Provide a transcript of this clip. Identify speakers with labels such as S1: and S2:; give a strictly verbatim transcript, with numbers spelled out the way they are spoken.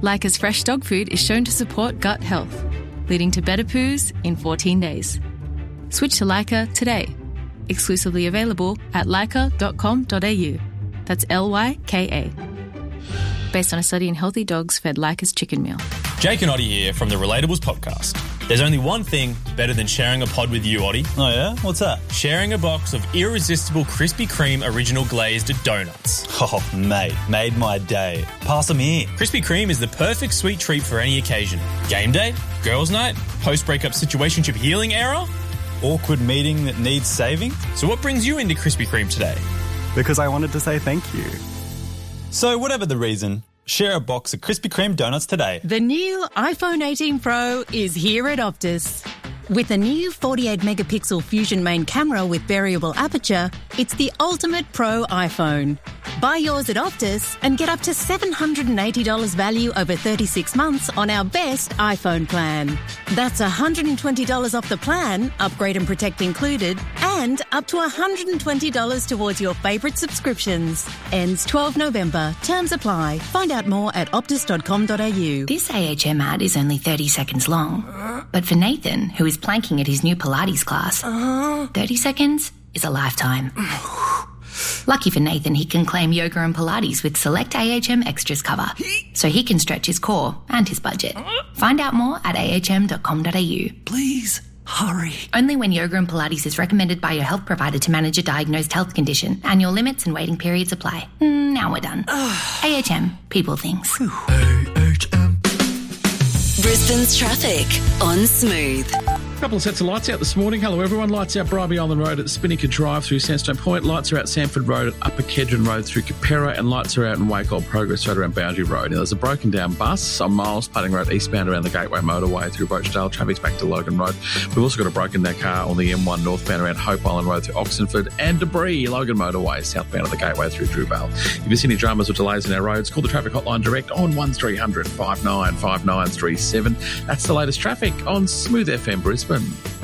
S1: Leica's fresh dog food is shown to support gut health, leading to better poos in fourteen days. Switch to Leica today. Exclusively available at leica dot com dot a u. That's L Y K A. Based on a study in healthy dogs fed Leica's chicken meal.
S2: Jake and Oddie here from the Relatables podcast. There's only one thing better than sharing a pod with you, Oddie.
S3: Oh, yeah? What's that?
S2: Sharing a box of irresistible Krispy Kreme original glazed donuts.
S3: Oh, mate, made my day. Pass them here.
S2: Krispy Kreme is the perfect sweet treat for any occasion. Game day, girls' night, post-breakup situationship healing era.
S3: Awkward meeting that needs saving.
S2: So what brings you into Krispy Kreme today?
S4: Because I wanted to say thank you.
S3: So whatever the reason, share a box of Krispy Kreme donuts today.
S5: The new iPhone eighteen Pro is here at Optus. With a new forty-eight megapixel Fusion main camera with variable aperture, it's the ultimate pro iPhone. Buy yours at Optus and get up to seven hundred eighty dollars value over thirty-six months on our best iPhone plan. That's one hundred twenty dollars off the plan, upgrade and protect included, and up to one hundred twenty dollars towards your favourite subscriptions. Ends twelfth November. Terms apply. Find out more at optus dot com dot a u.
S6: This A H M ad is only thirty seconds long. But for Nathan, who is planking at his new Pilates class, thirty seconds is a lifetime. Lucky for Nathan, he can claim yoga and Pilates with select A H M extras cover, so he can stretch his core and his budget. Find out more at a h m dot com dot a u.
S7: Please, hurry.
S6: Only when yoga and Pilates is recommended by your health provider to manage a diagnosed health condition. Annual limits and waiting periods apply. Mm, now we're done. A H M, people things.
S7: A H M.
S8: Brisbane's traffic on Smooth.
S9: A couple of sets of lights out this morning. Hello, everyone. Lights out Bribie Island Road at Spinnaker Drive through Sandstone Point. Lights are out Sanford Road at Upper Kedron Road through Capera. And lights are out in Wacol Progress Road around Boundary Road. Now, there's a broken down bus on Miles Pudding Road eastbound around the Gateway Motorway through Rochdale. Traffic's back to Logan Road. We've also got a broken down car on the M one northbound around Hope Island Road through Oxenford. And debris, Logan Motorway southbound of the Gateway through Drewvale. If you see any dramas or delays in our roads, call the traffic hotline direct on one three hundred five nine five nine three seven. That's the latest traffic on Smooth F M Brisbane.